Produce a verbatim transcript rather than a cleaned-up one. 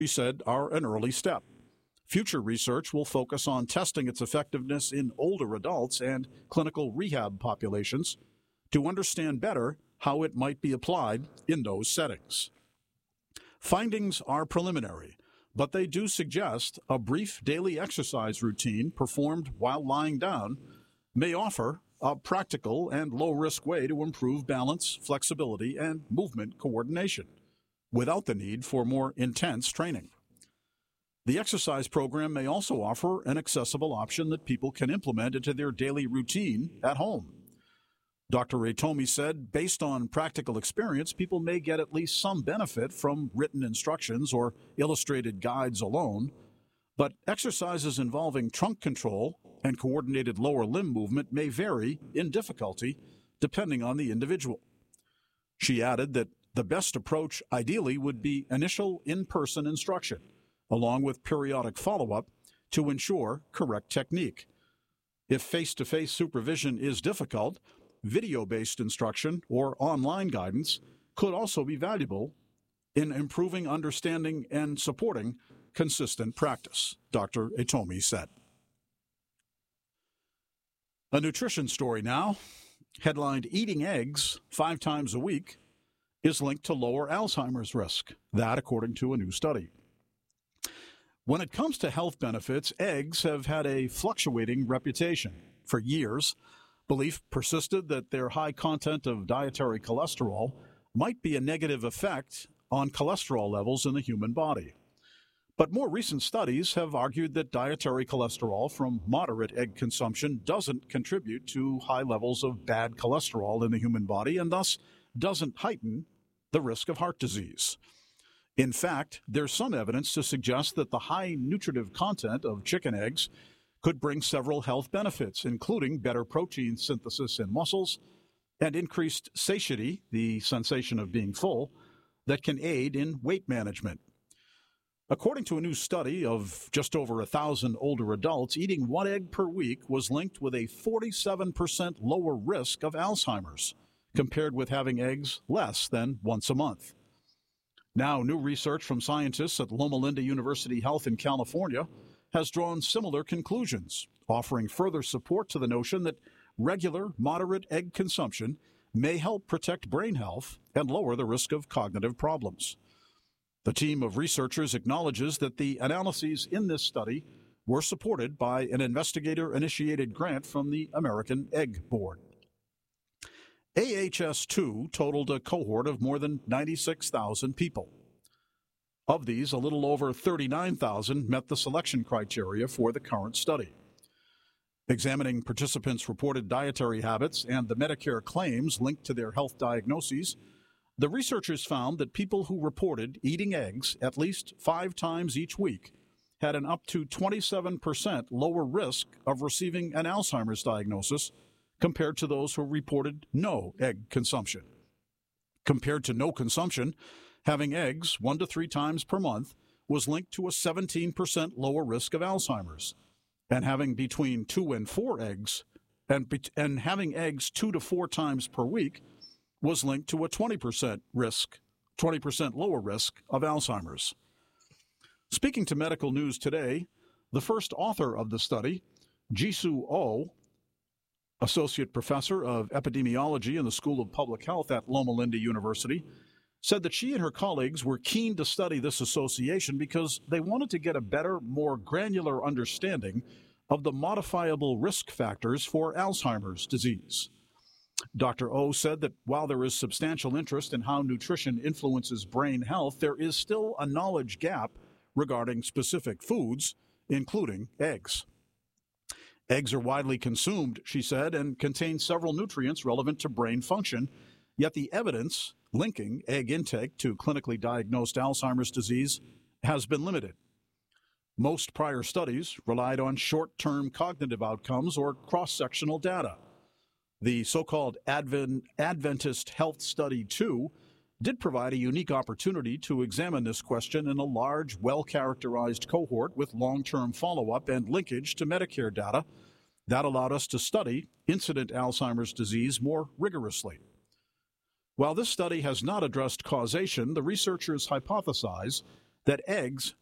he said, are an early step. Future research will focus on testing its effectiveness in older adults and clinical rehab populations to understand better how it might be applied in those settings. Findings are preliminary, but they do suggest a brief daily exercise routine performed while lying down may offer a practical and low-risk way to improve balance, flexibility, and movement coordination without the need for more intense training. The exercise program may also offer an accessible option that people can implement into their daily routine at home. Doctor Atomi said, based on practical experience, people may get at least some benefit from written instructions or illustrated guides alone, but exercises involving trunk control and coordinated lower limb movement may vary in difficulty depending on the individual. She added that the best approach ideally would be initial in-person instruction, along with periodic follow-up to ensure correct technique. If face-to-face supervision is difficult, video-based instruction or online guidance could also be valuable in improving understanding and supporting consistent practice, Doctor Atomi said. A nutrition story now, headlined "Eating Eggs Five Times a Week is Linked to Lower Alzheimer's Risk." That, according to a new study. When it comes to health benefits, eggs have had a fluctuating reputation. For years, belief persisted that their high content of dietary cholesterol might be a negative effect on cholesterol levels in the human body. But more recent studies have argued that dietary cholesterol from moderate egg consumption doesn't contribute to high levels of bad cholesterol in the human body and thus doesn't heighten the risk of heart disease. In fact, there's some evidence to suggest that the high nutritive content of chicken eggs could bring several health benefits, including better protein synthesis in muscles and increased satiety, the sensation of being full, that can aid in weight management. According to a new study of just over a thousand older adults, eating one egg per week was linked with a forty-seven percent lower risk of Alzheimer's, compared with having eggs less than once a month. Now, new research from scientists at Loma Linda University Health in California has drawn similar conclusions, offering further support to the notion that regular, moderate egg consumption may help protect brain health and lower the risk of cognitive problems. The team of researchers acknowledges that the analyses in this study were supported by an investigator-initiated grant from the American Egg Board. A H S two totaled a cohort of more than ninety-six thousand people. Of these, a little over thirty-nine thousand met the selection criteria for the current study. Examining participants' reported dietary habits and the Medicare claims linked to their health diagnoses, the researchers found that people who reported eating eggs at least five times each week had an up to twenty-seven percent lower risk of receiving an Alzheimer's diagnosis compared to those who reported no egg consumption. Compared to no consumption, having eggs one to three times per month was linked to a seventeen percent lower risk of Alzheimer's, and having between two and four eggs and, be- and having eggs two to four times per week was linked to a twenty percent risk, twenty percent lower risk of Alzheimer's. Speaking to Medical News Today, the first author of the study, Jisoo Oh, Associate Professor of Epidemiology in the School of Public Health at Loma Linda University, said that she and her colleagues were keen to study this association because they wanted to get a better, more granular understanding of the modifiable risk factors for Alzheimer's disease. Doctor O said that while there is substantial interest in how nutrition influences brain health, there is still a knowledge gap regarding specific foods, including eggs. Eggs are widely consumed, she said, and contain several nutrients relevant to brain function, yet the evidence linking egg intake to clinically diagnosed Alzheimer's disease has been limited. Most prior studies relied on short-term cognitive outcomes or cross-sectional data. The so-called Advent, Adventist Health Study two did provide a unique opportunity to examine this question in a large, well-characterized cohort with long-term follow-up and linkage to Medicare data that allowed us to study incident Alzheimer's disease more rigorously. While this study has not addressed causation, the researchers hypothesize that eggs